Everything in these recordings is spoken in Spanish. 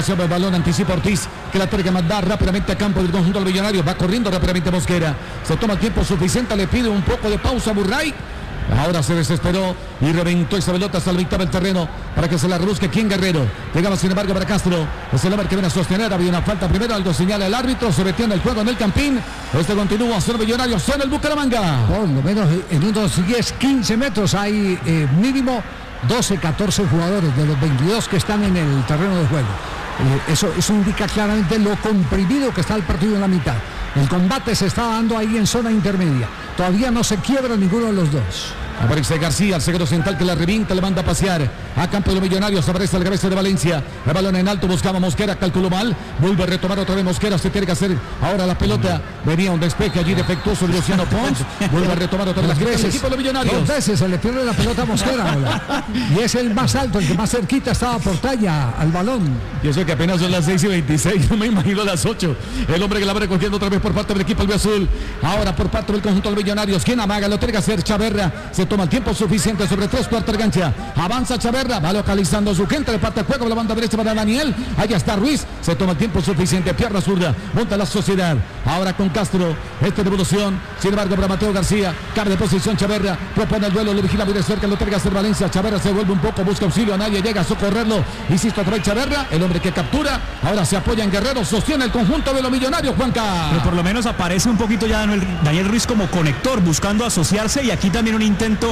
recuperación del balón, anticipa Ortiz, que la tiene que mandar rápidamente a campo del conjunto del Millonario. Va corriendo rápidamente Mosquera. Se toma el tiempo suficiente, le pide un poco de pausa a Burray. Ahora se desesperó y reventó esa pelota hasta la mitad del terreno para que se la rebusque quien Guerrero. Llegaba sin embargo para Castro. Es el hombre que viene a sostener. Había una falta primero, algo señala el árbitro. Se metió en el juego en el Campín. Este continúa, son Millonarios, son el Bucaramanga. Por lo menos en unos 10, 15 metros hay mínimo 12, 14 jugadores de los 22 que están en el terreno de juego. Eso indica claramente lo comprimido que está el partido en la mitad. El combate se está dando ahí en zona intermedia. Todavía no se quiebra ninguno de los dos. Aparece García, el zaguero central que la revienta, le manda a pasear a campo de los Millonarios. Aparece el cabeza de Valencia. El balón en alto, buscaba Mosquera, calculó mal. Vuelve a retomar otra vez Mosquera. Se tiene que hacer ahora la pelota. Venía un despeje allí defectuoso de Luciano Pons. Vuelve a retomar otra vez el equipo de los Millonarios. Dos veces se le pierde la pelota a Mosquera ahora. Y es el más alto, el que más cerquita estaba por talla al balón. Yo sé que apenas son las 6:26. No me imagino las 8. El hombre que la va recogiendo otra vez por parte del equipo albiazul. Ahora por parte del conjunto de los Millonarios. ¿Quién amaga? Lo tiene que hacer Chaverra. Se toma el tiempo suficiente sobre 3/4 de cancha. Avanza Chaverra, va localizando su gente, le parte el juego, la banda derecha para Daniel. Allá está Ruiz, se toma el tiempo suficiente, pierna zurda, monta la Sociedad. Ahora con Castro, devolución. Sin embargo, para Mateo García, cambia de posición Chaverra, propone el duelo, lo vigila muy de cerca, lo tiene que hacer Valencia. Chaverra se vuelve un poco, busca auxilio, nadie llega a socorrerlo. Insisto, otra vez Chaverra, el hombre que captura. Ahora se apoya en Guerrero, sostiene el conjunto de los Millonarios, Juanca. Pero por lo menos aparece un poquito ya Daniel Ruiz como conector, buscando asociarse, y aquí también un intento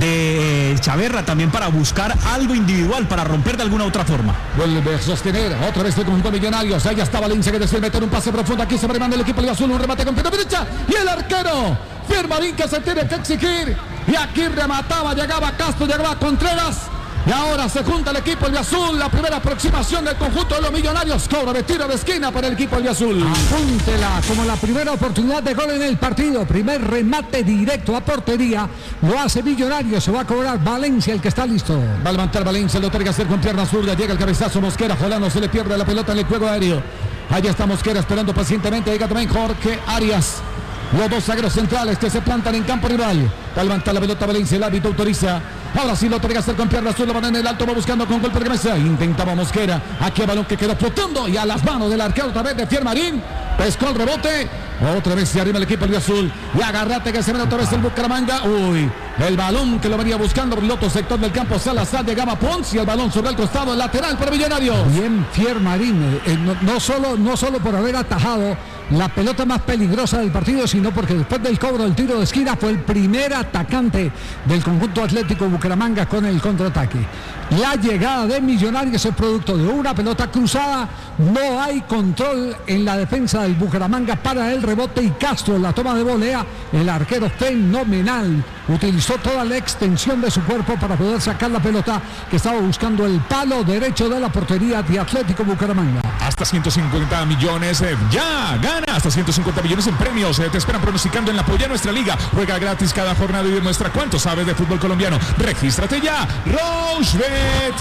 de Chaverra también para buscar algo individual, para romper de alguna otra forma. Vuelve a sostener otra vez el conjunto de Millonarios. Allá está Valencia que decide meter un pase profundo. Aquí se remanda el equipo de azul, un remate con pierna derecha y el arquero Firmarín que se tiene que exigir. Y aquí remataba, llegaba Castro, llegaba Contreras. Y ahora se junta el equipo albiazul. La primera aproximación del conjunto de los Millonarios. Cobra de tiro de esquina para el equipo albiazul. Apúntela como la primera oportunidad de gol en el partido. Primer remate directo a portería. Lo hace Millonarios. Se va a cobrar Valencia, el que está listo. Va a levantar Valencia. Lo tiene que hacer con pierna zurda. Llega el cabezazo Mosquera. Jolano se le pierde la pelota en el juego aéreo. Allá está Mosquera esperando pacientemente. Llega también Jorge Arias. Los dos zagueros centrales que se plantan en campo rival. Va a levantar la pelota Valencia. El árbitro autoriza. Ahora sí lo tiene que hacer con pierna azul, lo van en el alto, va buscando con golpe de cabeza. Intentaba Mosquera, aquí el balón que quedó flotando y a las manos del arquero otra vez de Fiermarín. Pescó el rebote, otra vez se arriba el equipo de azul. Y agarrate que se ve otra vez el Bucaramanga. Uy, el balón que lo venía buscando por el otro sector del campo. Salazar, llegaba Pons y el balón sobre el costado, el lateral para Millonarios. Bien Fiermarín, no solo por haber atajado la pelota más peligrosa del partido, sino porque después del cobro del tiro de esquina fue el primer atacante del conjunto Atlético Bucaramanga con el contraataque. La llegada de Millonarios es producto de una pelota cruzada. No hay control en la defensa del Bucaramanga para el rebote y Castro en la toma de volea. El arquero fenomenal. Utilizó toda la extensión de su cuerpo para poder sacar la pelota que estaba buscando el palo derecho de la portería de Atlético Bucaramanga. Hasta 150 millones, ya gana hasta 150 millones en premios. Te esperan pronosticando en la Apoya Nuestra Liga. Juega gratis cada jornada y demuestra cuánto sabes de fútbol colombiano. Regístrate ya. Rochebet.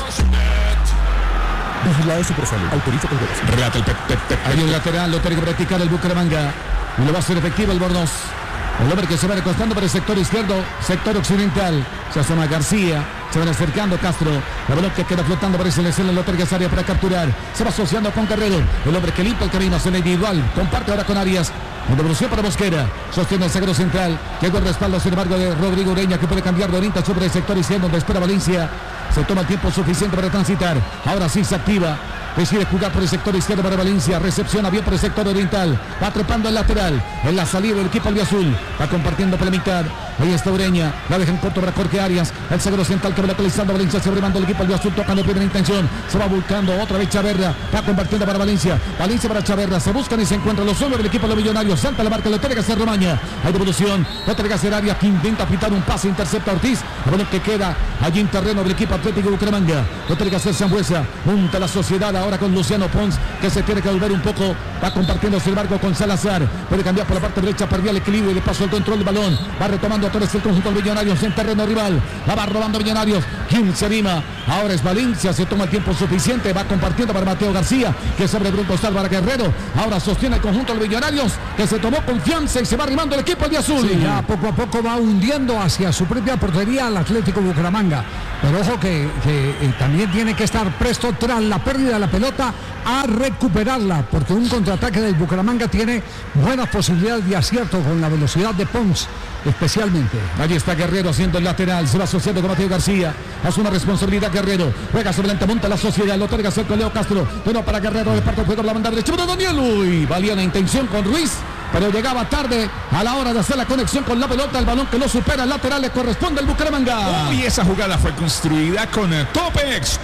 Vigilado Supersalud. Autoriza con derecho. Relata el Hay un lateral, lo tiene que practicar el Bucaramanga. Y lo va a hacer efectivo el Bornos. El hombre que se va recostando por el sector izquierdo, sector occidental. Se asoma García, se van acercando Castro. La pelota que queda flotando parece el escena, lo tiene que área para capturar. Se va asociando con Carrero. El hombre que limpia el camino, se le individual. Comparte ahora con Arias. En devolución para Mosquera. Sostiene el zaguero central. Llegó el respaldo, sin embargo, de Rodrigo Ureña, que puede cambiar de orienta sobre el sector izquierdo, donde espera Valencia. Se toma el tiempo suficiente para transitar. Ahora sí se activa. Decide jugar por el sector izquierdo para Valencia. Recepciona bien por el sector oriental. Va trepando el lateral. En la salida del equipo albiazul. Va compartiendo por la mitad. Ahí está Ureña. La deja en corto para Jorge Arias. El zaguero central que va localizando a Valencia. Se remanda el equipo albiazul. Tocando primera intención. Se va buscando otra vez Chaverra. Va compartiendo para Valencia. Valencia para Chaverra. Se buscan y se encuentran los hombres del equipo de los Millonarios. Salta la marca. Lo tiene que hacer Romaña. Hay devolución. Lo tiene que hacer Arias, que intenta pitar un pase. Intercepta a Ortiz. El balón que queda allí en terreno del equipo Atlético Bucaramanga. Lo tiene que hacer Sambuesa. Junta la Sociedad ahora con Luciano Pons, que se tiene que volver un poco. Va compartiendo sin embargo con Salazar. Puede cambiar por la parte derecha, perdió el equilibrio y le pasó el control del balón. Va retomando a todo el conjunto de Millonarios en terreno rival. La va robando Millonarios. ¿Quién se anima? Ahora es Valencia. Se toma el tiempo suficiente. Va compartiendo para Mateo García, que sobre el grupo para Guerrero. Ahora sostiene el conjunto de Millonarios, que se tomó confianza y se va arrimando el equipo de azul. Sí, ya poco a poco va hundiendo hacia su propia portería al Atlético Bucaramanga. Pero ojo que también tiene que estar presto tras la pérdida de la pelota. pelota a recuperarla, porque un contraataque del Bucaramanga tiene buenas posibilidades de acierto con la velocidad de Pons especialmente. Allí está Guerrero haciendo el lateral, se va asociando con Mateo García, asume responsabilidad Guerrero, juega sobre la monta la sociedad, lo otorga con Leo Castro, pero para Guerrero, de parte del juego por la banda derecha, Daniel, uy, valía la intención con Ruiz, pero llegaba tarde a la hora de hacer la conexión con la pelota, el balón que lo supera, el lateral le corresponde al Bucaramanga. Uy, esa jugada fue construida con Topex,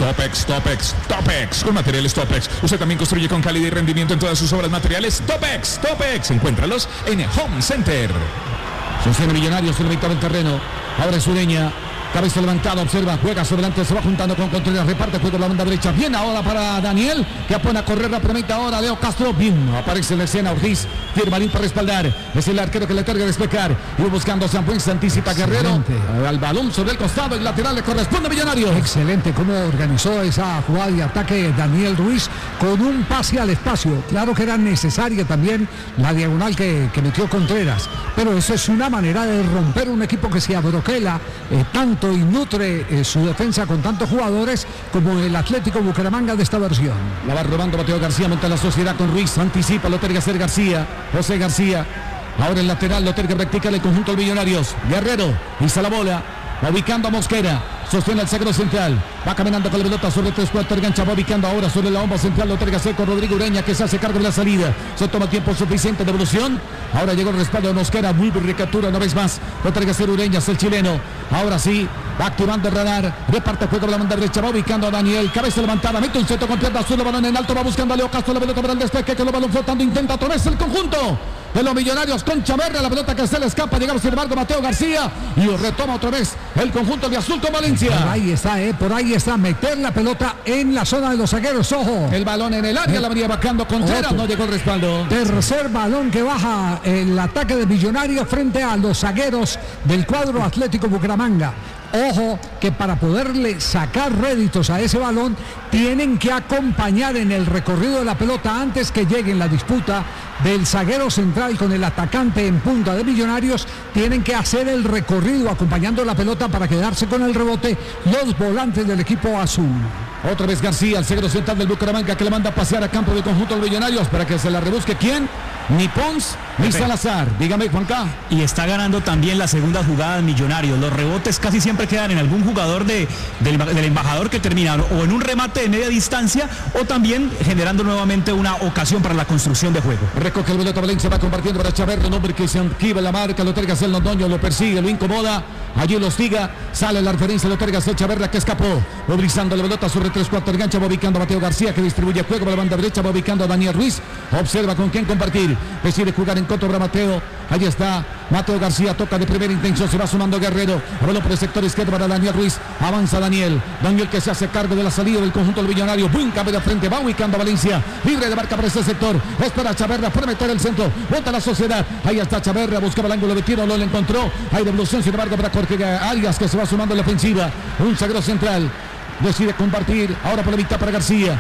con materiales Topex. Usted también construye con calidad y rendimiento en todas sus obras materiales Topex, encuéntralos en Home Center. Sostiene Millonarios en la mitad del terreno. Ahora es Ureña. Cabeza levantada, observa, juega sobre delante, se va juntando con Contreras, reparte juego por la banda derecha. Bien ahora para Daniel, que pone a correr rápidamente ahora Leo Castro. Bien, aparece en la escena Ortiz, Firmarín para respaldar. Es el arquero que le carga a despejar. Y buscando Sanfuentes, anticipa Guerrero. Al balón sobre el costado, el lateral le corresponde a Millonarios. Excelente cómo organizó esa jugada de ataque Daniel Ruiz con un pase al espacio. Claro que era necesaria también la diagonal que metió Contreras, pero eso es una manera de romper un equipo que se abroquela tanto y nutre su defensa con tantos jugadores como el Atlético Bucaramanga de esta versión. La va robando Mateo García, monta la sociedad con Ruiz, anticipa, lo tiene que hacer García, José García. Ahora el lateral lo tiene que practicar el conjunto de Millonarios. Guerrero, pisa la bola, ubicando a Mosquera. Sostiene el sagro central, va caminando con la pelota sobre 3-4, gancha, va ubicando ahora sobre la bomba central, lo tiene que hacer con Rodrigo Ureña, que se hace cargo de la salida, se toma tiempo suficiente de evolución, ahora llegó el respaldo de Mosquera, muy recaptura una vez más, lo tiene que hacer Ureña, es el chileno, ahora sí, va activando el radar, reparte el juego por la banda derecha, va ubicando a Daniel, cabeza levantada, mete un centro con pierna azul, balón en alto, va buscando a Leo Castro, la pelota para el despeje, que lo balón flotando, intenta otra vez el conjunto de los Millonarios con Chaverra, la pelota que se le escapa, llegamos sin embargo Mateo García y retoma otra vez el conjunto de Azul con Valencia. Por ahí está, meter la pelota en la zona de los zagueros, ojo. El balón en el área, la venía bajando Contreras, no llegó el respaldo. Tercer balón que baja el ataque de Millonarios frente a los zagueros del cuadro Atlético Bucaramanga. Ojo que para poderle sacar réditos a ese balón tienen que acompañar en el recorrido de la pelota antes que llegue en la disputa del zaguero central con el atacante en punta de Millonarios. Tienen que hacer el recorrido acompañando la pelota para quedarse con el rebote los volantes del equipo azul. Otra vez García, el zaguero central del Bucaramanga, que le manda a pasear a campo del conjunto de Millonarios para que se la rebusque. ¿Quién? Ni Pons ni Salazar. Dígame, Juanca. Y está ganando también la segunda jugada de Millonarios. Los rebotes casi siempre quedan en algún jugador del embajador que termina o en un remate de media distancia o también generando nuevamente una ocasión para la construcción de juego. Recoge el boleto Valencia, va compartiendo para Chaverra, un hombre que se esquiva la marca, lo terga el Londoño, lo persigue, lo incomoda, allí lo hostiga, sale la referencia, lo terga el Chaverra que escapó, movilizando la pelota sobre 3-4 gancha, va ubicando a Mateo García que distribuye juego por la banda derecha, va ubicando a Daniel Ruiz, observa con quién compartir, decide jugar en contra para Mateo, allí está Mateo García, toca de primera intención, se va sumando Guerrero, balón por el sector izquierdo para Daniel Ruiz, avanza Daniel que se hace cargo de la salida del conjunto del Millonario, buen cambio de frente, va ubicando a Valencia, libre de marca para ese sector, espera Chaverra, puede meter el centro, bota la sociedad, ahí está Chaverra, buscaba el ángulo de tiro, no lo encontró, hay devolución sin embargo para Jorge Arias que se va sumando en la ofensiva, un zaguero central, decide compartir, ahora por la mitad para García,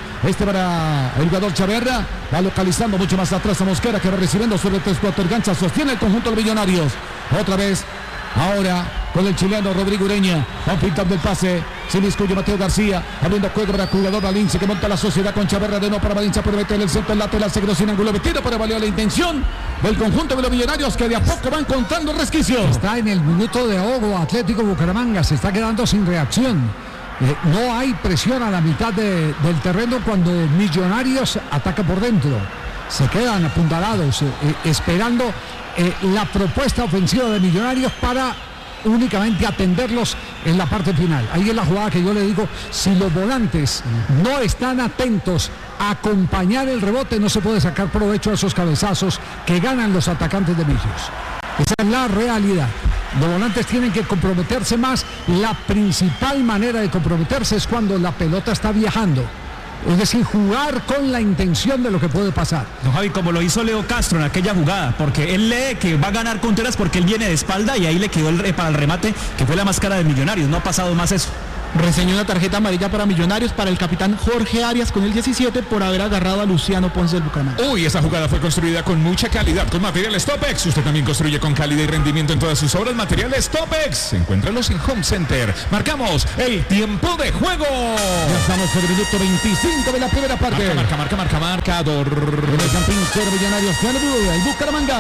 para el jugador Chaverra, va localizando mucho más atrás a Mosquera que va recibiendo sobre 3-4 ganchas, sostiene el conjunto de los Millonarios, otra vez, ahora con el chileno Rodrigo Ureña, va pintando el pase, se discute Mateo García, abriendo juego para el jugador Valencia que monta la sociedad con Chaverra de nuevo para Valencia, puede meter el centro, el lateral, se quedó sin ángulo de tiro, pero valió la intención del conjunto de los Millonarios que de a poco van encontrando resquicios. Está en el minuto de ahogo Atlético Bucaramanga, se está quedando sin reacción. No hay presión a la mitad del terreno cuando Millonarios ataca por dentro. Se quedan apuntalados, esperando la propuesta ofensiva de Millonarios para únicamente atenderlos en la parte final. Ahí es la jugada que yo le digo, si los volantes no están atentos a acompañar el rebote, no se puede sacar provecho a esos cabezazos que ganan los atacantes de Millos. Esa es la realidad. Los volantes tienen que comprometerse más. La principal manera de comprometerse es cuando la pelota está viajando. Es decir, jugar con la intención de lo que puede pasar. No, Javi, como lo hizo Leo Castro en aquella jugada, porque él lee que va a ganar Contreras porque él viene de espalda y ahí le quedó para el remate, que fue la máscara de Millonarios. No ha pasado más eso. Reseñó una tarjeta amarilla para Millonarios para el capitán Jorge Arias con el 17 por haber agarrado a Luciano Ponce del Bucaramanga. Uy, esa jugada fue construida con mucha calidad, con materiales Topex. Usted también construye con calidad y rendimiento en todas sus obras. Materiales Topex. Encuéntralos en Home Center. Marcamos el tiempo de juego. Ya estamos en el minuto 25 de la primera parte. Marcador. En el Campín 0 Millonarios, el Bucaramanga.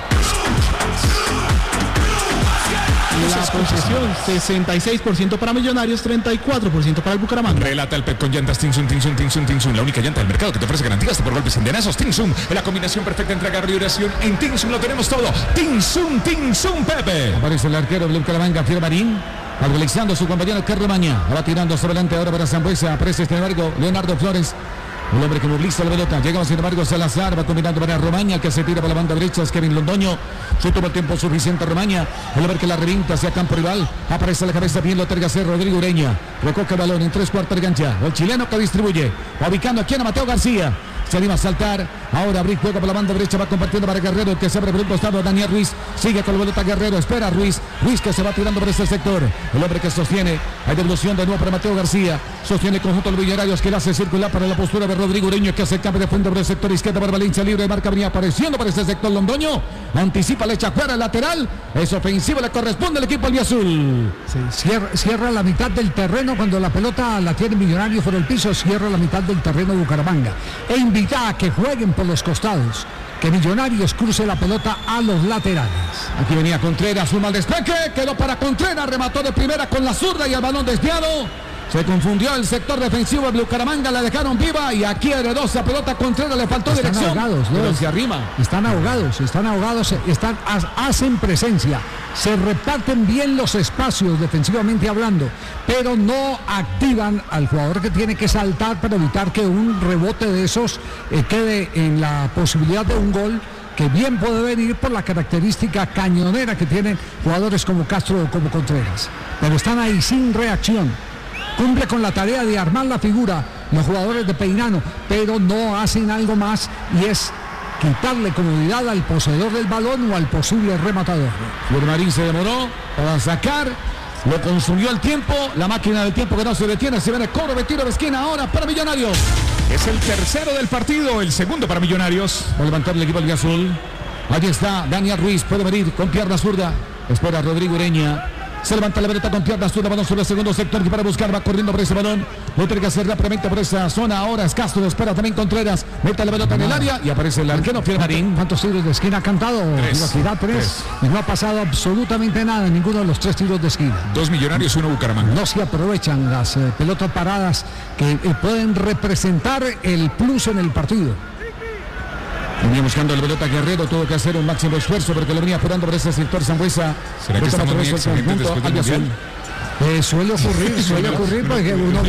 La posesión 66% para Millonarios, 34% para el Bucaramanga. Relata el Pep con llantas Tinsun. La única llanta del mercado que te ofrece garantías por golpes indenazos. Tinsun, la combinación perfecta entre agarre y duración. En Tinsun lo tenemos todo. Tinsun, Pepe. Aparece el arquero del Bucaramanga, Fiero Marín. Algorizando a su compañero Carremaña. Va tirando sobre adelante ahora para Sambuesa. Aparece sin embargo Leonardo Flores. El hombre que moviliza la pelota. Llegamos sin embargo Salazar. Va combinando para Romaña, que se tira para la banda derecha. Es Kevin Londoño. Se toma el tiempo suficiente Romaña. El hombre que la revienta hacia campo rival. Aparece a la cabeza bien Loter Gacer, Rodrigo Ureña. Recoge el balón en 3/4 de cancha. El chileno que distribuye. Va ubicando aquí a Mateo García. Se anima a saltar. Ahora Brick juega por la banda derecha. Va compartiendo para Guerrero, que se abre por un costado. Daniel Ruiz. Sigue con la pelota Guerrero. Espera a Ruiz. Ruiz que se va tirando por ese sector. El hombre que sostiene. Hay devolución de nuevo para Mateo García. Sostiene el conjunto de los Millonarios, que le hace circular para la postura de Rodrigo Ureño, que hace el cambio de frente por el sector izquierdo para Valencia. Libre de marca. Venía apareciendo por ese sector Londoño. Anticipa, le echa fuera el lateral. Es ofensivo. Le corresponde al equipo albiazul. Sí, cierra la mitad del terreno. Cuando la pelota la tiene Millonarios por el piso, cierra la mitad del terreno de Bucaramanga. E invita a que jueguen por los costados, que Millonarios cruce la pelota a los laterales. Aquí venía Contreras, un mal despeje, quedó para Contreras, remató de primera con la zurda y el balón desviado. Se confundió el sector defensivo de Bucaramanga, la dejaron viva y aquí heredó esa pelota. Contreras le faltó están dirección. Ahogados, pero se arrima. Están ahogados, hacen presencia, se reparten bien los espacios defensivamente hablando, pero no activan al jugador que tiene que saltar para evitar que un rebote de esos quede en la posibilidad de un gol, que bien puede venir por la característica cañonera que tienen jugadores como Castro o como Contreras. Pero están ahí sin reacción. Cumple con la tarea de armar la figura los jugadores de Peinano, pero no hacen algo más, y es quitarle comodidad al poseedor del balón o al posible rematador. Marín se demoró para sacar, lo consumió el tiempo, la máquina del tiempo que no se detiene. Se viene el cobro de tiro de esquina ahora para Millonarios. Es el tercero del partido, el segundo para Millonarios. Va a levantar el equipo albiazul. Allí está Daniel Ruiz, puede venir con pierna zurda. Espera Rodrigo Ureña. Se levanta la pelota con pierna zurda, balón sobre el segundo sector, que para buscar, va corriendo por ese balón. Lo tiene que hacer rápidamente por esa zona. Ahora es Castro, espera también Contreras. Mete la pelota en el área y aparece el arquero Fiero Marín. ¿Cuántos tiros de esquina ha cantado? Tres. Y no ha pasado absolutamente nada en ninguno de los 3 tiros de esquina. 2 Millonarios, 1 Bucaramanga. No se aprovechan las pelotas paradas que pueden representar el plus en el partido. Venía buscando la pelota Guerrero, tuvo que hacer un máximo esfuerzo porque lo venía apurando por ese sector Sambuesa. ¿Será que estamos muy exigentes después del Mundial? Suele ocurrir porque uno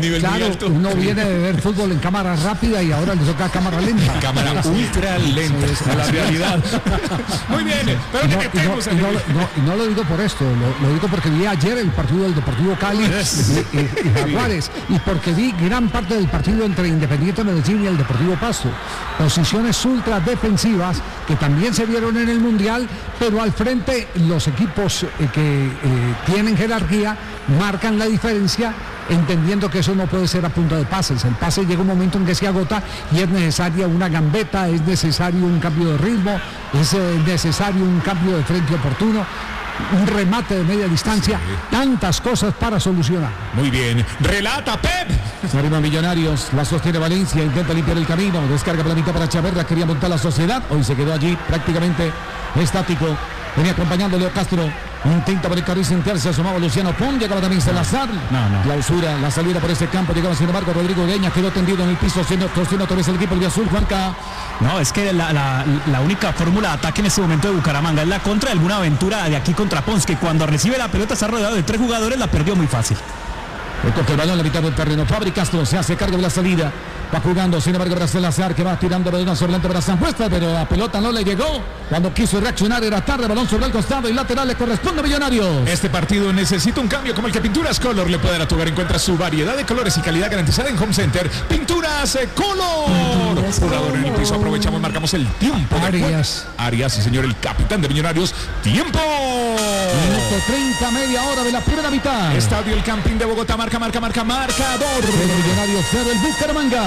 viene de ver fútbol en cámara rápida y ahora le toca cámara lenta. Cámara ultra lenta, a la realidad. Muy bien, pero no lo digo por esto, lo digo porque vi ayer el partido del Deportivo Cali y Jaguares, y porque vi gran parte del partido entre Independiente Medellín y el Deportivo Pasto. Posiciones ultra defensivas que también se vieron en el Mundial, pero al frente los equipos que tienen jerarquía marcan la diferencia, entendiendo que eso no puede ser a punta de pases. El pase llega un momento en que se agota y es necesaria una gambeta, es necesario un cambio de ritmo, es necesario un cambio de frente oportuno, un remate de media distancia, tantas cosas para solucionar. Muy bien, relata Pep. Se arriba Millonarios, la sostiene Valencia, intenta limpiar el camino, descarga por la mitad para Chaverra, quería montar la Sociedad, hoy se quedó allí prácticamente estático. Venía acompañando Leo Castro, intenta por el carril central, se asomaba Luciano Pon, llegaba también Salazar, clausura, la salida por ese campo, llegaba sin embargo Rodrigo Ureña, quedó tendido en el piso, sostiene otra vez el equipo albiazul. Juanca. No, es que la única fórmula de ataque en este momento de Bucaramanga es la contra de alguna aventura de aquí contra Pons, que cuando recibe la pelota está rodeado de 3 jugadores, la perdió muy fácil. Recoge el balón en la mitad del terreno. Fabri Castro se hace cargo de la salida. Va jugando, sin embargo, para Salazar, que va tirando balón sobre delante para Sanfuesta, pero la pelota no le llegó. Cuando quiso reaccionar era tarde, balón sobre el costado y lateral le corresponde a Millonarios. Este partido necesita un cambio como el que Pinturas Color le puede dar a tu hogar. Encuentra su variedad de colores y calidad garantizada en Home Center. Pinturas Color. Jugador en el piso, aprovechamos, marcamos el tiempo. Arias, sí señor, el capitán de Millonarios. ¡Tiempo! Minuto 30, media hora de la primera mitad. Estadio El Campín de Bogotá, marcador. El Millonarios 0, el Bucaramanga.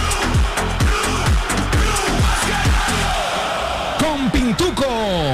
Con Pintuco.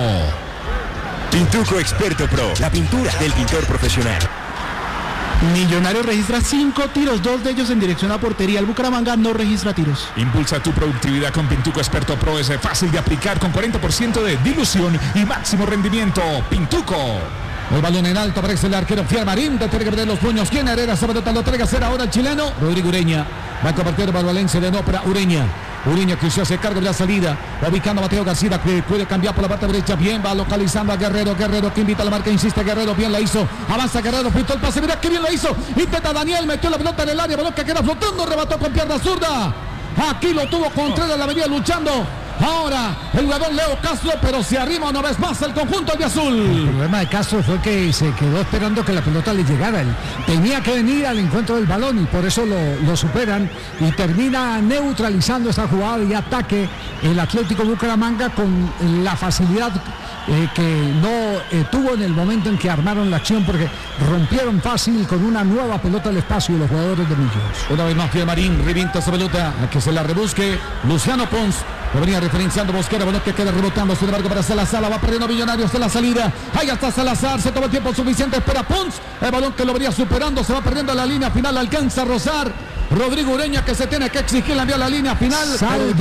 Pintuco Experto Pro, la pintura del pintor profesional. Millonarios registra 5 tiros, 2 de ellos en dirección a portería. El Bucaramanga no registra tiros. Impulsa tu productividad con Pintuco Experto Pro. Es fácil de aplicar con 40% de dilución y máximo rendimiento. Pintuco. El balón en alto, aparece el arquero Fiermarín, de perder los puños. ¿Quién Herrera? Se va a lo entrega a hacer ahora el chileno. Rodrigo Ureña. Va a compartir para Valencia de no para Ureña. Ureña que se hace cargo de la salida, va ubicando a Mateo García, que puede cambiar por la parte derecha, bien, va localizando a Guerrero que invita a la marca, insiste Guerrero, bien la hizo, avanza Guerrero, pintó el pase, mira que bien la hizo, intenta Daniel, metió la pelota en el área, balón que queda flotando, rebató con pierna zurda, aquí lo tuvo Contreras, la venía luchando. Ahora el jugador Leo Castro, pero se arrima una vez más el conjunto albiazul. El problema de Castro fue que se quedó esperando que la pelota le llegara. Él tenía que venir al encuentro del balón y por eso lo superan y termina neutralizando esta jugada de ataque el Atlético Bucaramanga con la facilidad que no tuvo en el momento en que armaron la acción, porque rompieron fácil con una nueva pelota al espacio los jugadores de Millos. Una vez más Fiermarín revienta esa pelota, a que se la rebusque Luciano Pons. Lo venía referenciando Mosquera, balón que queda rebotando, sin embargo para Salazar, va perdiendo Millonarios en la salida. Ahí está Salazar, se toma el tiempo suficiente, espera Pons, el balón que lo venía superando, se va perdiendo la línea final, alcanza a rozar. Rodrigo Ureña, que se tiene que exigir la envía a la línea final.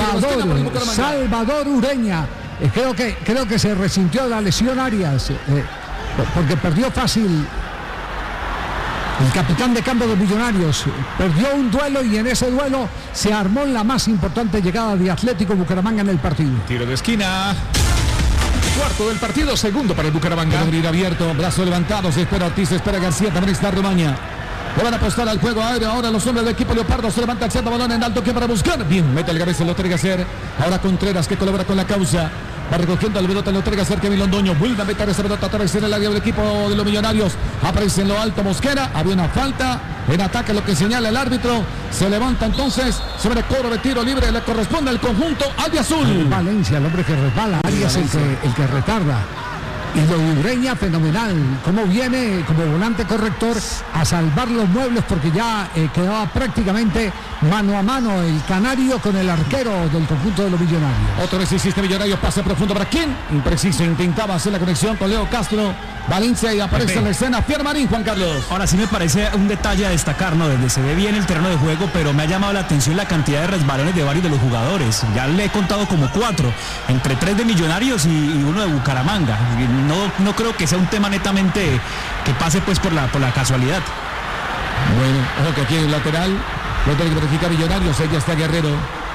Salvador Ureña. Creo que se resintió la lesión Arias, porque perdió fácil. El capitán de campo de Millonarios perdió un duelo y en ese duelo se armó la más importante llegada de Atlético Bucaramanga en el partido. Tiro de esquina. Cuarto del partido, segundo para el Bucaramanga. Abrir abierto, brazo levantado, se espera Ortiz, se espera García, también está Romaña. Le van a apostar al juego aéreo. Ahora los hombres del equipo Leopardo se levanta el centro, balón en alto que para buscar. Bien, mete el cabeza, lo tiene que hacer. Ahora Contreras, que colabora con la causa. Va recogiendo la pelota, lo entrega cerca Kevin Londoño. Vuelve a meter esa pelota otra vez en el área del equipo de los Millonarios. Aparece en lo alto Mosquera. Había una falta en ataque, lo que señala el árbitro. Se levanta entonces sobre cobro de tiro libre. Le corresponde al conjunto albiazul. Valencia, el hombre que resbala. Arias el que retarda. Y lo de Ureña, fenomenal. Cómo viene como volante corrector a salvar los muebles, porque ya quedaba prácticamente mano a mano el canario con el arquero del conjunto de los Millonarios. Otra vez hiciste Millonarios, pase profundo para quién. Impreciso, intentaba hacer la conexión con Leo Castro. Valencia y aparece en la escena Fiermarín, Juan Carlos. Ahora sí me parece un detalle a destacar, ¿no? Desde se ve bien el terreno de juego, pero me ha llamado la atención la cantidad de resbalones de varios de los jugadores. Ya le he contado como 4, entre 3 de Millonarios y 1 de Bucaramanga. No creo que sea un tema netamente que pase pues por la casualidad. Bueno, ojo que aquí en el lateral lo tiene que verificar Millonarios, ella está Guerrero.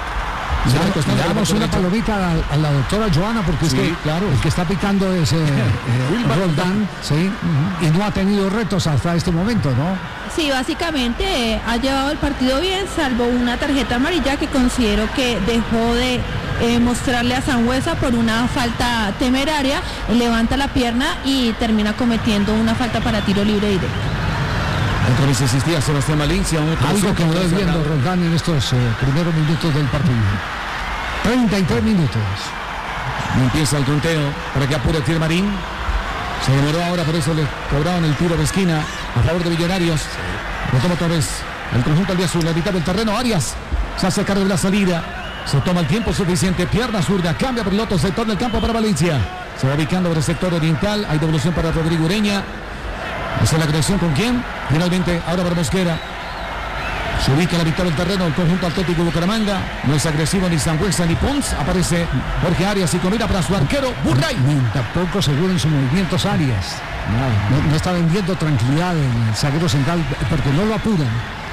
Le damos una palomita a la doctora Joana, porque sí, es que claro, el que está picando es Roldán, ¿sí? Y no ha tenido retos hasta este momento, ¿no? Sí, básicamente ha llevado el partido bien, salvo una tarjeta amarilla que considero que dejó de mostrarle a Sangüesa por una falta temeraria, levanta la pierna y termina cometiendo una falta para tiro libre directo. Otra vez existía Sebastián Valencia. Algo que no es viendo Roldán en estos primeros minutos del partido. 33 minutos. Empieza el conteo para que apure Fiermarín. Se demoró ahora, por eso le cobraron el tiro de esquina a favor de Millonarios. Lo toma otra vez el conjunto albiazul, la mitad del terreno. Arias se hace cargo de la salida. Se toma el tiempo suficiente, pierna zurda, cambia por el otro sector del campo para Valencia. Se va ubicando por el sector oriental, hay devolución para Rodrigo Ureña. Esa es la creación con quién, finalmente ahora para Mosquera. Se ubica la mitad del terreno el conjunto Atlético Bucaramanga. No es agresivo ni Sangüesa ni Pons. Aparece Jorge Arias y combina para su arquero Burray. Tampoco seguro en sus movimientos Arias. No está vendiendo tranquilidad el zaguero central, porque no lo apuran.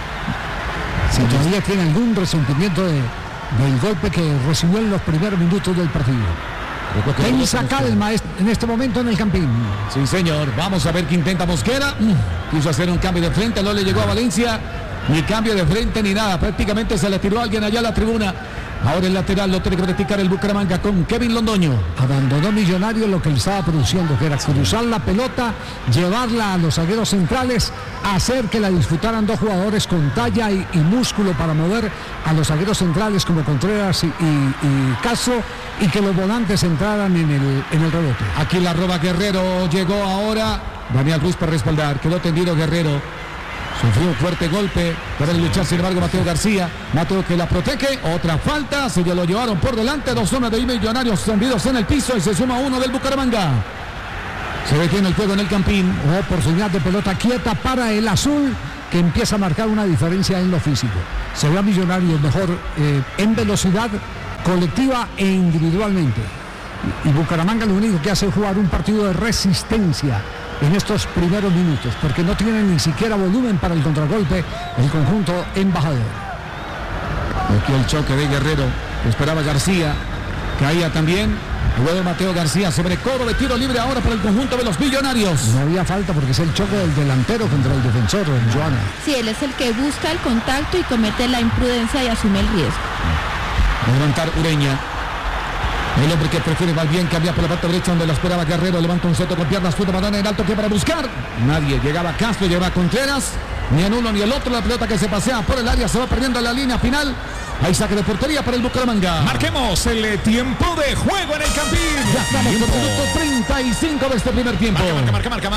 Si todavía tiene algún resentimiento del golpe que recibió en los primeros minutos del partido. Tensa calma en este momento en el Campín. Sí, señor. Vamos a ver qué intenta Mosquera. Quiso hacer un cambio de frente, no le llegó a Valencia. Ni cambio de frente ni nada. Prácticamente se le tiró a alguien allá a la tribuna. Ahora el lateral lo tiene que practicar el Bucaramanga con Kevin Londoño. Abandonó Millonarios lo que le estaba produciendo, que era cruzar la pelota, llevarla a los zagueros centrales, hacer que la disfrutaran dos jugadores con talla y músculo para mover a los zagueros centrales como Contreras y Castro, y que los volantes entraran en el rebote. Aquí la roba Guerrero, llegó ahora Daniel Ruiz para respaldar, quedó tendido Guerrero. Sufrió un fuerte golpe, para luchar sin embargo Mateo García. Mateo que la protege, otra falta, se lo llevaron por delante, 2 zonas de Millonarios tendidos en el piso y se suma uno del Bucaramanga. Se detiene el juego en el Campín. Oportunidad de pelota quieta para el azul, que empieza a marcar una diferencia en lo físico. Se ve a Millonarios mejor en velocidad colectiva e individualmente. Y Bucaramanga lo único que hace es jugar un partido de resistencia en estos primeros minutos, porque no tiene ni siquiera volumen para el contragolpe el conjunto embajador. Aquí el choque de Guerrero, esperaba García, caía también, luego Mateo García sobre cobro de tiro libre ahora para el conjunto de los Millonarios. No había falta porque es el choque del delantero contra el defensor, Joana. Sí, él es el que busca el contacto y comete la imprudencia y asume el riesgo. A levantar Ureña. El hombre que prefiere más bien cambiar por la parte derecha donde la esperaba Guerrero, levanta un centro con piernas, zurda, banana en alto que para buscar. Nadie, llegaba Castro, llegaba Contreras, ni en uno ni el otro, la pelota que se pasea por el área, se va perdiendo en la línea final. Hay saque de portería para el Bucaramanga. Marquemos el tiempo de juego en el Campín. Ya estamos por minuto 35 de este primer tiempo. Marcador.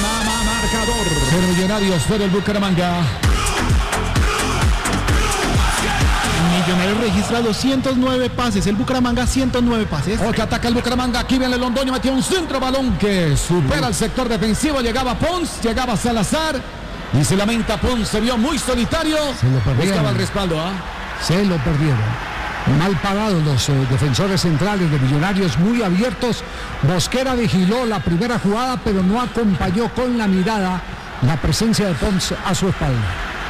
0 Millonarios, 0 el Bucaramanga. Millonarios registra 209 pases, el Bucaramanga 109 pases. Ojo que ataca el Bucaramanga, aquí viene el Londoño, metió un centro, balón que supera el sector defensivo, llegaba Pons, llegaba Salazar y se lamenta Pons, se vio muy solitario, buscaba el respaldo. Se lo perdieron. Mal parados los defensores centrales de Millonarios, muy abiertos. Mosquera vigiló la primera jugada, pero no acompañó con la mirada la presencia de Pons a su espalda.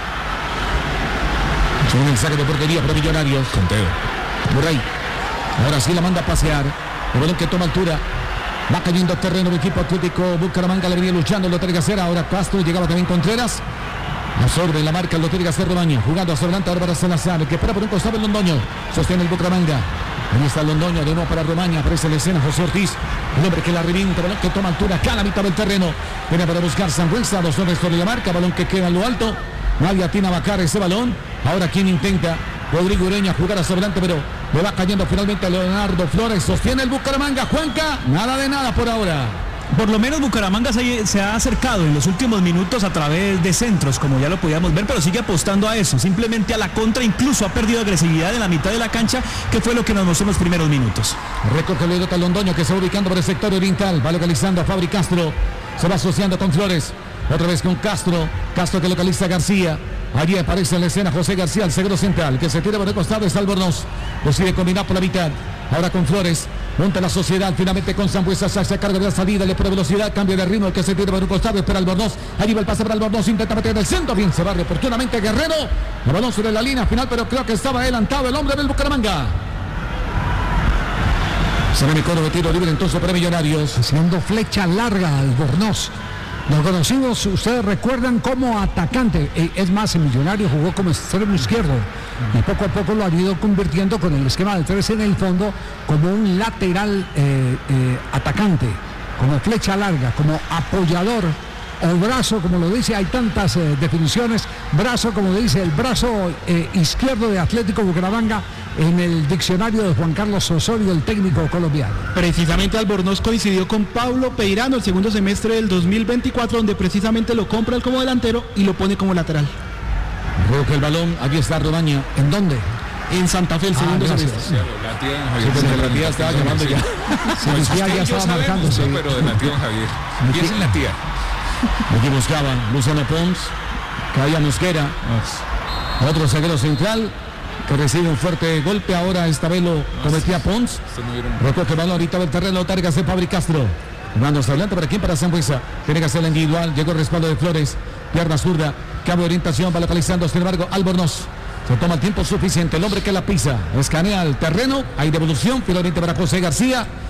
Un mensaje de portería para Millonarios. Conteo. Por ahí. Ahora sí la manda a pasear. El balón que toma altura. Va cayendo terreno el equipo Atlético Bucaramanga. Le venía luchando, lo tiene que hacer. Ahora Castro, llegaba también Contreras. Absorbe la marca, lo tiene que hacer Romaña. Jugando hacia adelante ahora para Salazar. Que espera por un costado el Londoño. Sostiene el Bucaramanga. Ahí está el Londoño, de nuevo para Romaña. Aparece la escena José Ortiz. El hombre que la revienta, balón que toma altura acá a la mitad del terreno. Viene para buscar Sangüesa. 2 hombres sobre la marca. Balón que queda en lo alto. Nadie atina a bajar ese balón. Ahora quien intenta, Rodrigo Ureña, jugar hacia adelante, pero le va cayendo finalmente a Leonardo Flores. Sostiene el Bucaramanga, Juanca, nada de nada por ahora. Por lo menos Bucaramanga se ha acercado en los últimos minutos a través de centros, como ya lo podíamos ver, pero sigue apostando a eso, simplemente a la contra, incluso ha perdido agresividad en la mitad de la cancha, que fue lo que nos mostró en los primeros minutos. Recoge el Edota Londoño, que se va ubicando por el sector oriental, va localizando a Fabri Castro, se va asociando con Flores, otra vez con Castro que localiza a García. Allí aparece en la escena José García, el zaguero central, que se tira por el costado, está Albornoz, decide combinar por la mitad, ahora con Flores, monta la sociedad, finalmente con Sangüesa, se hace cargo de la salida, le pone velocidad, cambio de ritmo, el que se tira por el costado, espera Albornoz, allí va el pase para Albornoz, intenta meter en el centro, bien, se barre oportunamente Guerrero, el balón sobre la línea final, pero creo que estaba adelantado el hombre del Bucaramanga. Se ve mi coro de tiro libre entonces para Millonarios. Haciendo flecha larga Albornoz. Los conocidos, ustedes recuerdan, como atacante. Es más, el Millonario jugó como extremo izquierdo y poco a poco lo han ido convirtiendo con el esquema de 3 en el fondo como un lateral atacante, como flecha larga, como apoyador o brazo, como lo dice, hay tantas definiciones. Brazo, como dice, el brazo izquierdo de Atlético Bucaramanga en el diccionario de Juan Carlos Osorio, el técnico colombiano. Precisamente Albornoz coincidió con Pablo Peirano el segundo semestre del 2024, donde precisamente lo compra él como delantero y lo pone como lateral. Creo que el balón, aquí está Romaña. ¿En dónde? En Santa Fe el segundo semestre. La tía estaba llamando ya. Ya estaba marcándose. Pero de la tía Javier. ¿Quién es la tía? Aquí buscaban Luciano Pons, caía Mosquera, otro zaguero central que recibe un fuerte golpe. Ahora esta vez lo cometía Pons. Recoge el balón ahorita del terreno, targa de Fabri Castro. Mando hacia adelante, ¿para quién? Para Sangüesa. Tiene que hacer la individual, llegó el respaldo de Flores, pierna zurda, cambio de orientación, va localizando, sin embargo, Albornoz. Se toma el tiempo suficiente, el hombre que la pisa, escanea el terreno, hay devolución, finalmente para José García.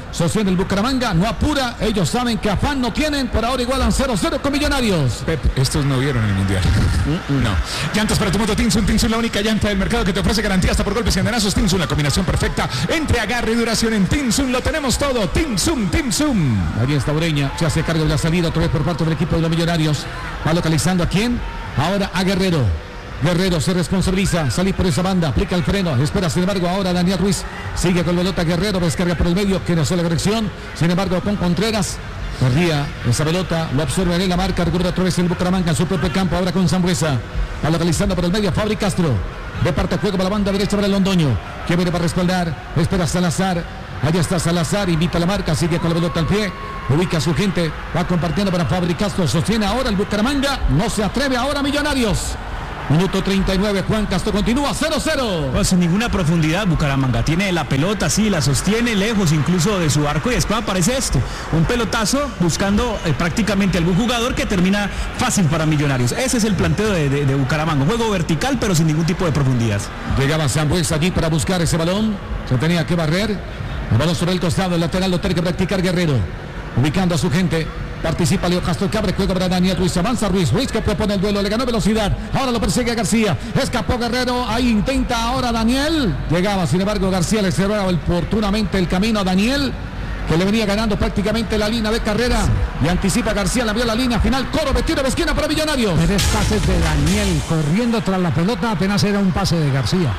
sostiene el Bucaramanga, no apura, ellos saben que afán no tienen, por ahora igualan 0-0 con Millonarios. Pep, estos no vieron el Mundial. No. Llantas para tu moto Tinsun. Tinsun, la única llanta del mercado que te ofrece garantía hasta por golpes y andanazos. Tinsun, la combinación perfecta entre agarre y duración. En Tinsun lo tenemos todo. Tinsun. Ahí está Ureña, se hace cargo de la salida otra vez por parte del equipo de los Millonarios. Va localizando a quién, ahora a Guerrero. Guerrero se responsabiliza, salir por esa banda, aplica el freno, espera sin embargo ahora Daniel Ruiz, sigue con la pelota Guerrero, descarga por el medio, que no hace la corrección, sin embargo con Contreras, perdía esa pelota, lo absorbe en la marca, recuerda otra vez el Bucaramanga en su propio campo, ahora con Sambuesa, va localizando por el medio Fabri Castro, de parte juego para la banda derecha para el Londoño, que viene para respaldar, espera Salazar, allá está Salazar, invita a la marca, sigue con la pelota al pie, ubica a su gente, va compartiendo para Fabri Castro, sostiene ahora el Bucaramanga, no se atreve ahora Millonarios. Minuto 39, Juan Castro continúa 0-0. No, sin ninguna profundidad Bucaramanga, tiene la pelota, sí, la sostiene lejos incluso de su arco y después aparece esto, un pelotazo buscando prácticamente algún jugador que termina fácil para Millonarios. Ese es el planteo de Bucaramanga, juego vertical pero sin ningún tipo de profundidad. Llegaba Sambuesa allí para buscar ese balón, se tenía que barrer, el balón sobre el costado, el lateral lo tiene que practicar Guerrero, ubicando a su gente. Participa Leo Castro Cabre, juega para Daniel Ruiz, avanza Ruiz que propone el duelo, le ganó velocidad, ahora lo persigue García, escapó Guerrero, ahí intenta ahora Daniel, llegaba sin embargo García, le cerraba oportunamente el camino a Daniel, que le venía ganando prácticamente la línea de carrera, y anticipa García, la vio la línea final, coro, tiro de esquina para Millonarios. 3 pases de Daniel, corriendo tras la pelota, apenas era un pase de García,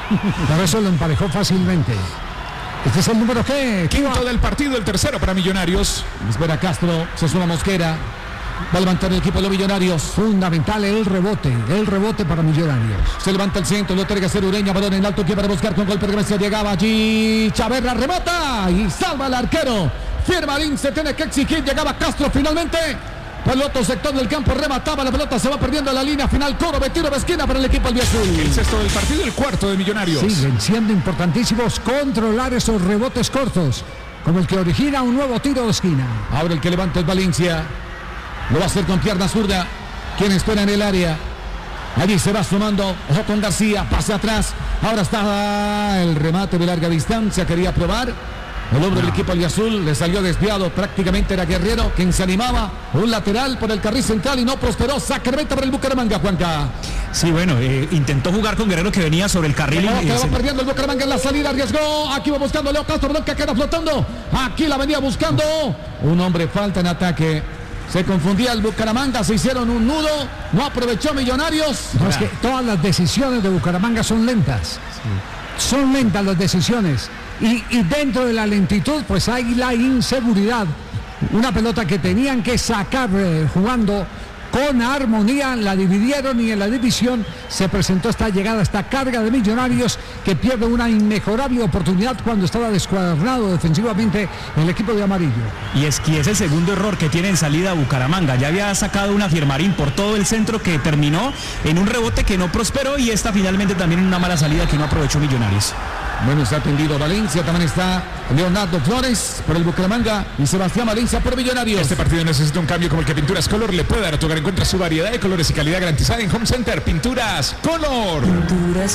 por eso lo emparejó fácilmente. Este es el número ¿qué? Quinto del partido, el tercero para Millonarios. Espera Castro, se suma Mosquera. Va a levantar el equipo de los Millonarios. Fundamental el rebote para Millonarios. Se levanta el centro, lo tiene que hacer Ureña, balón en alto que para buscar con golpe de cabeza. Llegaba allí Chaverra, remata y salva al arquero. Firmarín se tiene que exigir, llegaba Castro finalmente. Por el otro sector del campo remataba la pelota, se va perdiendo la línea final, coro de tiro de esquina para el equipo albiazul. El sexto del partido, el cuarto de Millonarios. Siguen siendo importantísimos controlar esos rebotes cortos, como el que origina un nuevo tiro de esquina. Ahora el que levanta es Valencia, lo va a hacer con pierna zurda, quien espera en el área. Allí se va sumando, ojo con García, pase atrás, ahora está el remate de larga distancia, quería probar. El hombre del equipo albiazul le salió desviado, prácticamente era Guerrero quien se animaba, un lateral por el carril central y no prosperó, sacramento para el Bucaramanga, Juanca. Sí, bueno, intentó jugar con Guerrero que venía sobre el carril. Que va perdiendo el Bucaramanga en la salida, arriesgó, aquí va buscando Leo Castro, balón que queda flotando, aquí la venía buscando, un hombre falta en ataque. Se confundía el Bucaramanga, se hicieron un nudo, no aprovechó Millonarios. No, es que todas las decisiones de Bucaramanga son lentas. Sí. Son lentas las decisiones. Y dentro de la lentitud, pues hay la inseguridad. Una pelota que tenían que sacar jugando con armonía, la dividieron y en la división se presentó esta llegada, esta carga de Millonarios que pierde una inmejorable oportunidad cuando estaba descuadernado defensivamente el equipo de amarillo. Y es que es el segundo error que tiene en salida Bucaramanga. Ya había sacado una Firmarín por todo el centro que terminó en un rebote que no prosperó y esta finalmente también en una mala salida que no aprovechó Millonarios. Bueno, está atendido Valencia, también está Leonardo Flores por el Bucaramanga y Sebastián Valencia por Millonarios. Este partido necesita un cambio como el que Pinturas Color le puede dar a tu hogar. Encuentra su variedad de colores y calidad garantizada en Home Center. Pinturas Color. Pinturas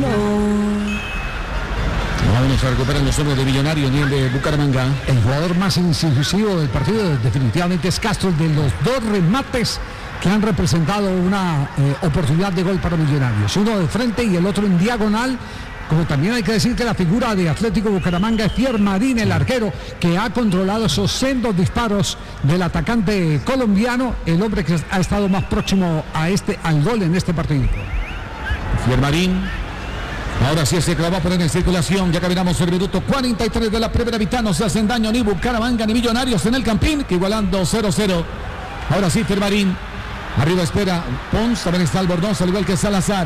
Color. Vamos a recuperar los hombres de Millonarios ni el de Bucaramanga. El jugador más incisivo del partido definitivamente es Castro, de los dos remates que han representado una oportunidad de gol para Millonarios. Uno de frente y el otro en diagonal. Como también hay que decir que la figura de Atlético Bucaramanga es Firmarín, el arquero, que ha controlado esos sendos disparos del atacante colombiano, el hombre que ha estado más próximo al gol en este partido. Firmarín, ahora sí se clavó a poner en circulación, ya caminamos el minuto 43 de la primera mitad, no se hacen daño ni Bucaramanga ni Millonarios en el Campín, que igualando 0-0. Ahora sí Firmarín, arriba espera Pons, también está Albornoz, al igual que Salazar.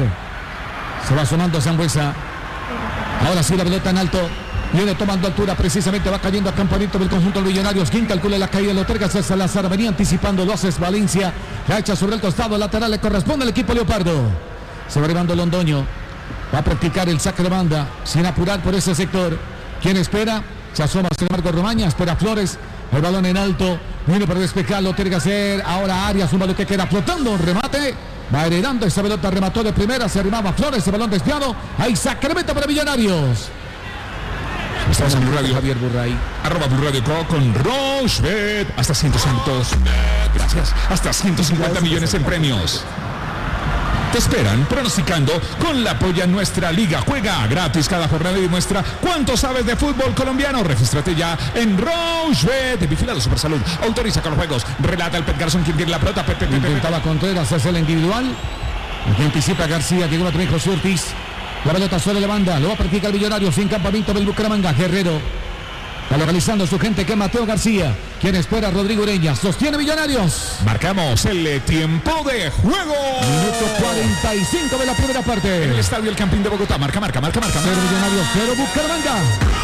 Se va sumando Sambuesa. Ahora sí la pelota en alto, viene tomando altura, precisamente va cayendo a campamento del conjunto de Millonarios. Quien calcula la caída, lo terga hacia Salazar, venía anticipando, lo hace Valencia, la echa sobre el costado lateral, le corresponde al equipo Leopardo. Se va arribando Londoño, va a practicar el saque de banda, sin apurar por ese sector. ¿Quién espera? Se asoma sin embargo Romaña, espera Flores, el balón en alto, viene para despejar, lo tiene que hacer ahora Arias, un balón que queda flotando, un remate. Va heredando esa pelota, remató de primera, se arrimaba Flores, ese balón desviado. Ahí Sacramento para Millonarios. Estamos en Blue Radio. Javier Burray. @Blue Radio Co con Rochebet. Hasta 150. Gracias. Hasta 150 millones en premios. Te esperan pronosticando con la polla nuestra liga. Juega gratis cada jornada y muestra cuánto sabes de fútbol colombiano. Regístrate ya en Rochebet. Vigilado Supersalud. Autoriza con los juegos. Relata el Pet Garzón quien tiene la pelota. Intentaba Contreras hacer el individual. Aquí anticipa García, que también José Ortiz. La pelota sobre la banda. Lo va a practicar el Millonario sin campamento del Bucaramanga. Guerrero. Está localizando su gente que es Mateo García. Quien espera Rodrigo Ureña. Sostiene Millonarios. Marcamos el tiempo de juego. Minuto 45 de la primera parte. En el estadio El Campín de Bogotá. Marca. 0 Millonarios, 0 Bucaramanga.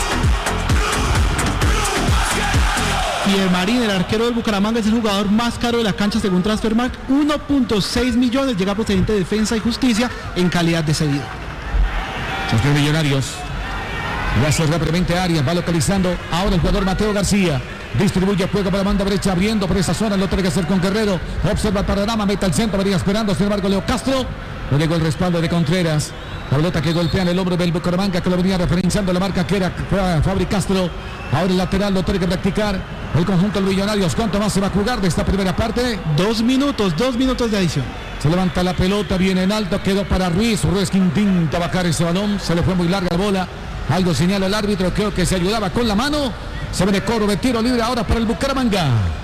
Pierre Marín, el arquero del Bucaramanga, es el jugador más caro de la cancha según Transfermarkt. 1.6 millones. Llega procedente de Defensa y Justicia en calidad de cedido. Sostiene Millonarios. Gracias rápidamente a Arias, va localizando ahora el jugador Mateo García. Distribuye juego para la banda derecha, abriendo por esa zona, lo tiene que hacer con Guerrero. Observa el panorama, mete al centro, venía esperando, sin embargo Leo Castro. No llegó el respaldo de Contreras. La pelota que golpea en el hombro del Bucaramanga, que lo venía referenciando la marca que era Fabri Castro. Ahora el lateral lo tiene que practicar el conjunto de Millonarios. ¿Cuánto más se va a jugar de esta primera parte? 2 minutos de adición. Se levanta la pelota, viene en alto, quedó para Ruiz. Ruiz que intenta bajar ese balón, se le fue muy larga la bola. Algo señala el árbitro, creo que se ayudaba con la mano. Se viene cobro de tiro libre ahora para el Bucaramanga.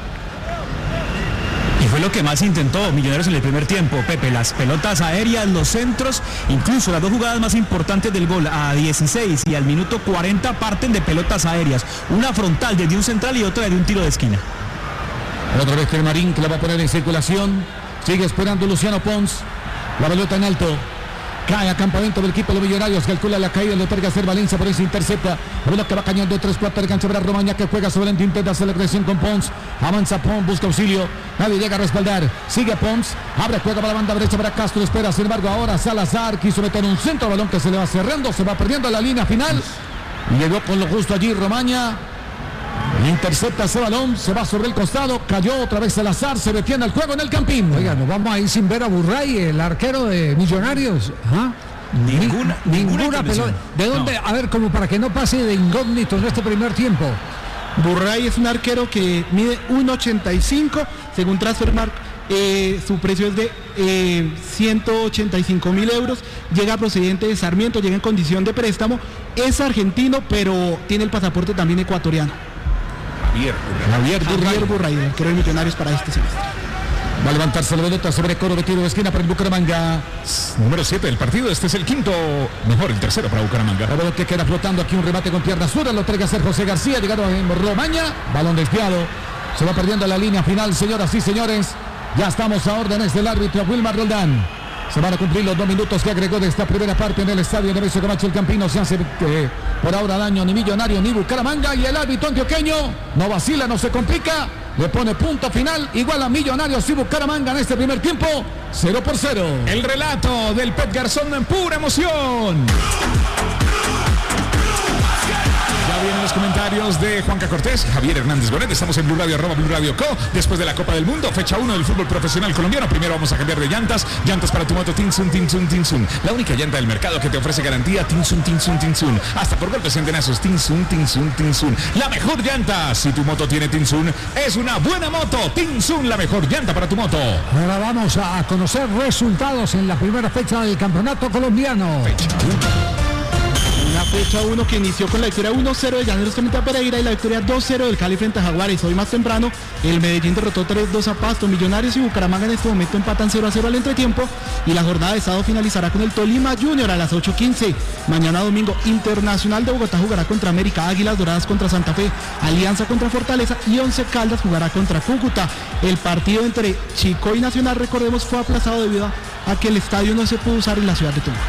Y fue lo que más intentó Millonarios en el primer tiempo, Pepe, las pelotas aéreas, los centros, incluso las dos jugadas más importantes del gol, a 16 y al minuto 40 parten de pelotas aéreas, una frontal desde un central y otra desde un tiro de esquina. Otra vez Marín que la va a poner en circulación, sigue esperando Luciano Pons, la pelota en alto. Cae a campamento del equipo de los Millonarios, calcula la caída, lo tiene que hacer Valencia, por eso intercepta. La pelota que va cañando 3-4 de cancha para Romaña, que juega sobre el intenta hacer la agresión con Pons. Avanza Pons, busca auxilio, nadie llega a respaldar. Sigue Pons, abre juega para la banda derecha para Castro, espera, sin embargo ahora Salazar quiso meter un centro, balón que se le va cerrando, se va perdiendo la línea final. Y llegó con lo justo allí Romaña. Intercepta ese balón, se va sobre el costado, cayó otra vez Salazar, se detiene el juego en el Campín. Oiga, nos vamos a ir sin ver a Burray, el arquero de Millonarios. ¿Ah? Ninguna pelota. ¿De dónde? No. A ver, como para que no pase de incógnito en este primer tiempo. Burray es un arquero que mide 1.85, según Transfermarkt. Su precio es de 185.000 euros. Llega procedente de Sarmiento, llega en condición de préstamo. Es argentino, pero tiene el pasaporte también ecuatoriano. Javier Burray, arquero de Millonarios para este semestre. Va a levantarse la pelota sobre coro de tiro de esquina para el Bucaramanga. Número 7 del partido, este es el quinto, mejor el tercero para Bucaramanga. La pelota que queda flotando aquí, un remate con pierna zurda, lo tiene que hacer José García, llegado en Romaña, balón desviado. Se va perdiendo la línea final, señoras y señores. Ya estamos a órdenes del árbitro Wilmar Roldán. Se van a cumplir los 2 minutos que agregó de esta primera parte en el estadio Nemesio Camacho. El Campino se hace por ahora daño ni Millonario ni Bucaramanga. Y el árbitro antioqueño no vacila, no se complica. Le pone punto final. Igual a Millonarios y Bucaramanga en este primer tiempo. 0-0. El relato del Pet Garzón en pura emoción. Ya vienen los comentarios de Juanca Cortés, Javier Hernández Bonet. Estamos en Blue Radio, @Blue Radio Co. Después de la Copa del Mundo, fecha 1 del fútbol profesional colombiano. Primero vamos a cambiar de llantas. Llantas para tu moto Tinsun. La única llanta del mercado que te ofrece garantía. Tinsun. Hasta por golpes en tenazos. Tinsun. La mejor llanta. Si tu moto tiene Tinsun, es una buena moto. Tinsun, la mejor llanta para tu moto. Ahora vamos a conocer resultados en la primera fecha del campeonato colombiano. La fecha 1 que inició con la victoria 1-0 de Llaneros frente a Pereira y la victoria 2-0 del Cali frente a Jaguares. Hoy más temprano el Medellín derrotó 3-2 a Pasto. Millonarios y Bucaramanga en este momento empatan 0-0 al entretiempo y la jornada de sábado finalizará con el Tolima Junior a las 8:15. Mañana domingo Internacional de Bogotá jugará contra América, Águilas Doradas contra Santa Fe, Alianza contra Fortaleza y Once Caldas jugará contra Cúcuta. El partido entre Chico y Nacional, recordemos, fue aplazado debido a que el estadio no se pudo usar en la ciudad de Tunja.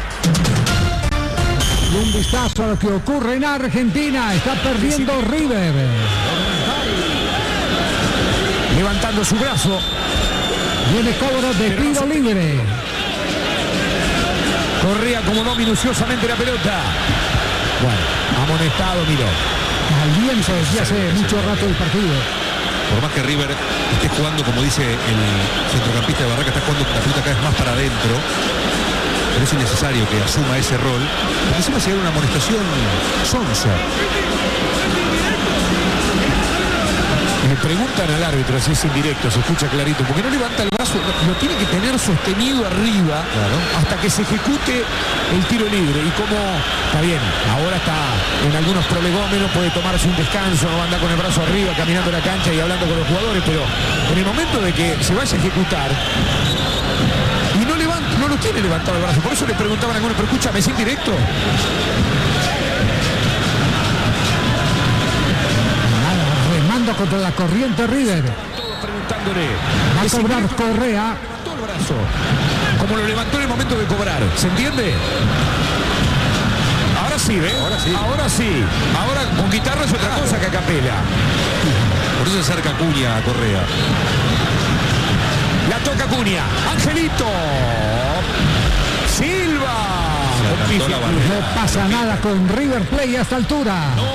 Y un vistazo a lo que ocurre en Argentina. Está perdiendo River. Levantando su brazo. Viene cobro de tiro libre. Corría como no minuciosamente la pelota. Bueno, amonestado, miró. Caliente desde hace mucho rato el partido. Por más que River esté jugando, como dice el centrocampista de Barraca, está jugando la pelota cada vez más para adentro. Pero es innecesario que asuma ese rol, porque encima se da una amonestación sonsa. Le preguntan al árbitro si es indirecto, se escucha clarito, porque no levanta el brazo, lo tiene que tener sostenido arriba hasta que se ejecute el tiro libre. Y como está bien, ahora está en algunos prolegómenos, puede tomarse un descanso, no anda con el brazo arriba, caminando la cancha y hablando con los jugadores, pero en el momento de que se vaya a ejecutar y no levanta, no lo tiene levantado el brazo. Por eso le preguntaban a algunos, pero escúchame, ¿es indirecto? Contra la corriente River. Todos preguntándole. Va a cobrar Correa. Levantó el brazo, como lo levantó en el momento de cobrar. ¿Se entiende? Ahora sí, ¿ve? Ahora sí. Ahora con guitarra es otra cosa que a capela. Por eso se acerca Acuña a Correa. La toca Acuña. Angelito. Silva. No pasa nada con River Plate a esta altura.